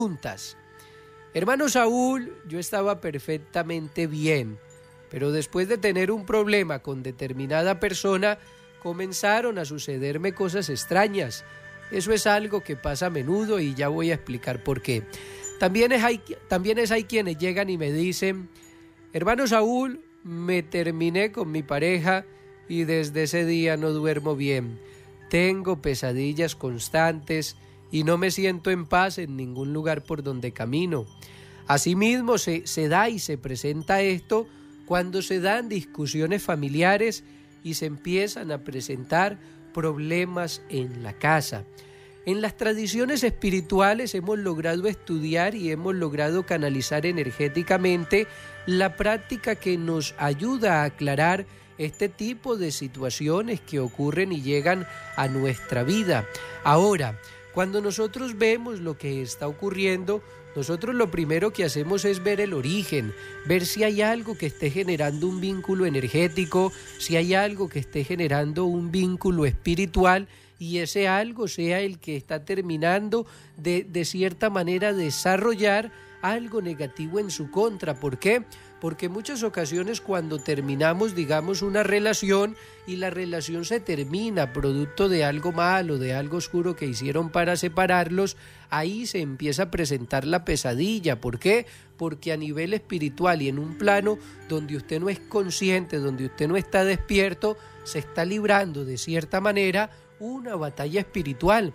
juntas. Hermano Saúl, yo estaba perfectamente bien, pero después de tener un problema con determinada persona, comenzaron a sucederme cosas extrañas. Eso es algo que pasa a menudo y ya voy a explicar por qué. También hay quienes llegan y me dicen: hermano Saúl, me terminé con mi pareja y desde ese día no duermo bien. Tengo pesadillas constantes y no me siento en paz en ningún lugar por donde camino. Asimismo se da y se presenta esto cuando se dan discusiones familiares y se empiezan a presentar problemas en la casa. En las tradiciones espirituales hemos logrado estudiar y hemos logrado canalizar energéticamente la práctica que nos ayuda a aclarar este tipo de situaciones que ocurren y llegan a nuestra vida. Ahora, cuando nosotros vemos lo que está ocurriendo, nosotros lo primero que hacemos es ver el origen, ver si hay algo que esté generando un vínculo energético, si hay algo que esté generando un vínculo espiritual, y ese algo sea el que está terminando de cierta manera desarrollar algo negativo en su contra. ¿Por qué? Porque en muchas ocasiones cuando terminamos, digamos, una relación y la relación se termina producto de algo malo, de algo oscuro que hicieron para separarlos, ahí se empieza a presentar la pesadilla. ¿Por qué? Porque a nivel espiritual y en un plano donde usted no es consciente, donde usted no está despierto, se está librando de cierta manera una batalla espiritual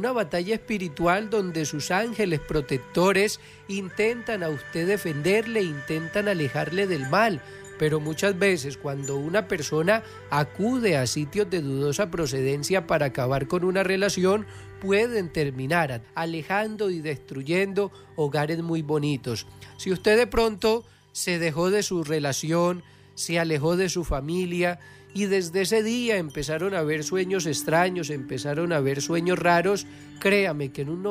donde sus ángeles protectores intentan a usted defenderle, intentan alejarle del mal. Pero muchas veces cuando una persona acude a sitios de dudosa procedencia para acabar con una relación, pueden terminar alejando y destruyendo hogares muy bonitos. Si usted de pronto se dejó de su relación, se alejó de su familia, y desde ese día empezaron a ver sueños extraños, empezaron a ver sueños raros, créame que en un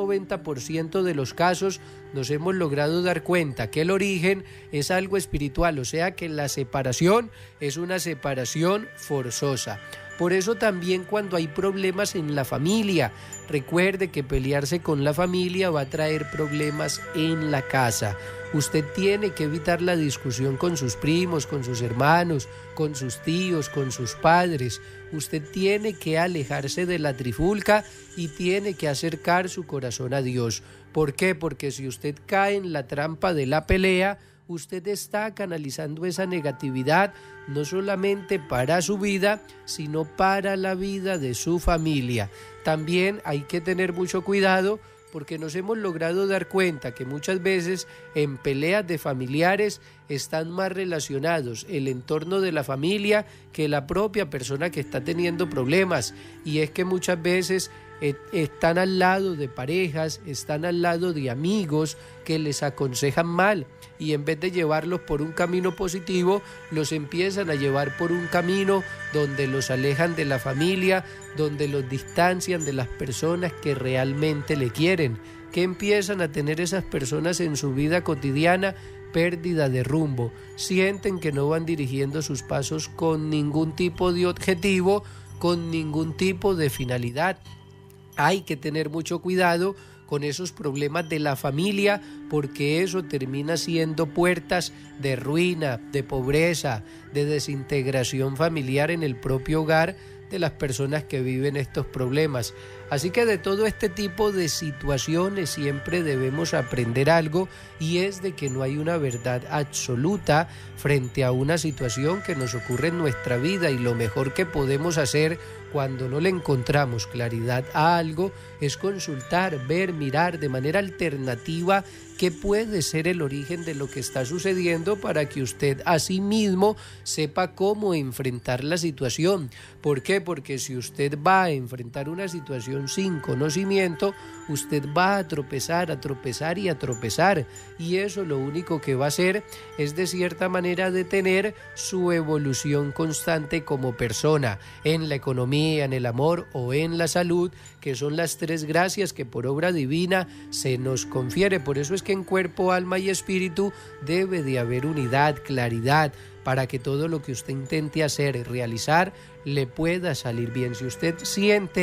90% de los casos nos hemos logrado dar cuenta que el origen es algo espiritual, o sea que la separación es una separación forzosa. Por eso también cuando hay problemas en la familia, recuerde que pelearse con la familia va a traer problemas en la casa. Usted tiene que evitar la discusión con sus primos, con sus hermanos, con sus tíos, con sus padres. Usted tiene que alejarse de la trifulca y tiene que acercar su corazón a Dios. ¿Por qué? Porque si usted cae en la trampa de la pelea, usted está canalizando esa negatividad no solamente para su vida, sino para la vida de su familia. También hay que tener mucho cuidado porque nos hemos logrado dar cuenta que muchas veces en peleas de familiares están más relacionados el entorno de la familia que la propia persona que está teniendo problemas. Y es que muchas veces están al lado de parejas, están al lado de amigos que les aconsejan mal, y en vez de llevarlos por un camino positivo, los empiezan a llevar por un camino donde los alejan de la familia, donde los distancian de las personas que realmente le quieren. ¿Qué empiezan a tener esas personas en su vida cotidiana? Pérdida de rumbo. Sienten que no van dirigiendo sus pasos con ningún tipo de objetivo, con ningún tipo de finalidad. Hay que tener mucho cuidado con esos problemas de la familia, porque eso termina siendo puertas de ruina, de pobreza, de desintegración familiar en el propio hogar de las personas que viven estos problemas. Así que de todo este tipo de situaciones siempre debemos aprender algo, y es de que no hay una verdad absoluta frente a una situación que nos ocurre en nuestra vida, y lo mejor que podemos hacer cuando no le encontramos claridad a algo es consultar, ver, mirar de manera alternativa qué puede ser el origen de lo que está sucediendo para que usted a sí mismo sepa cómo enfrentar la situación. ¿Por qué? Porque si usted va a enfrentar una situación sin conocimiento, usted va a tropezar y a tropezar, y eso lo único que va a hacer es de cierta manera detener su evolución constante como persona, en la economía, en el amor o en la salud, que son las tres gracias que por obra divina se nos confiere. Por eso es que en cuerpo, alma y espíritu debe de haber unidad, claridad, para que todo lo que usted intente hacer y realizar le pueda salir bien. Si usted siente que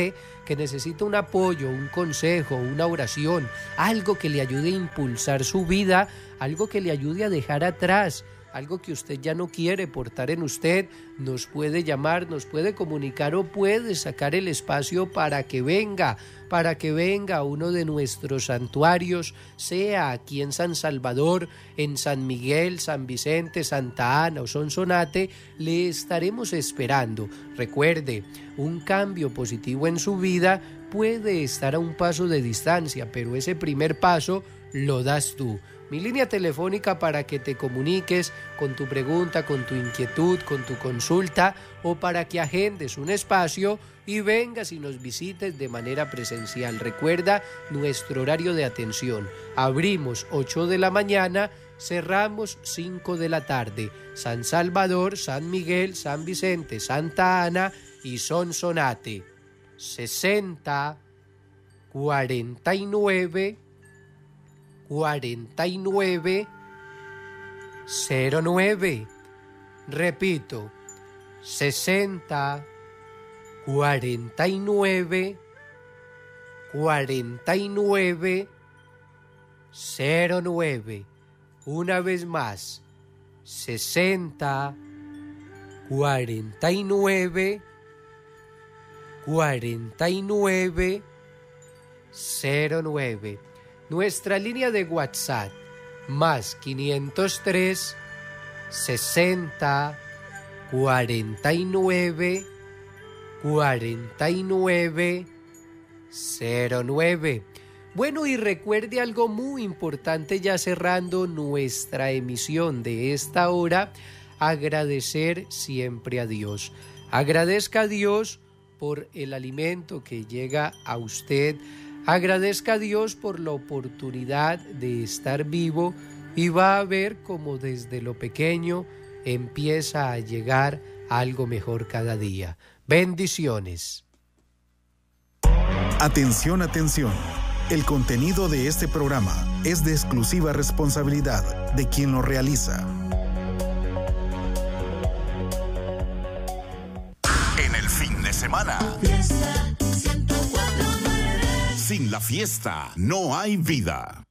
que necesita un apoyo, un consejo, una oración, algo que le ayude a impulsar su vida, algo que le ayude a dejar atrás, algo que usted ya no quiere portar en usted, nos puede llamar, nos puede comunicar o puede sacar el espacio para que venga a uno de nuestros santuarios, sea aquí en San Salvador, en San Miguel, San Vicente, Santa Ana o Sonsonate, le estaremos esperando. Recuerde, un cambio positivo en su vida puede estar a un paso de distancia, pero ese primer paso lo das tú. Mi línea telefónica para que te comuniques con tu pregunta, con tu inquietud, con tu consulta o para que agendes un espacio y vengas y nos visites de manera presencial. Recuerda nuestro horario de atención. Abrimos 8 de la mañana, cerramos 5 de la tarde. San Salvador, San Miguel, San Vicente, Santa Ana y Sonsonate. 60 49 49 09. Repito, 60 49 49 09. Una vez más, 60 49 49 09. Nuestra línea de WhatsApp, más 503 60 49 49 09. Bueno, y recuerde algo muy importante ya cerrando nuestra emisión de esta hora, agradecer siempre a Dios. Agradezca a Dios por el alimento que llega a usted. Agradezca a Dios por la oportunidad de estar vivo y va a ver cómo desde lo pequeño empieza a llegar algo mejor cada día. Bendiciones. Atención, atención. El contenido de este programa es de exclusiva responsabilidad de quien lo realiza. En el fin de semana. Fiesta 104.9. Sin la fiesta no hay vida.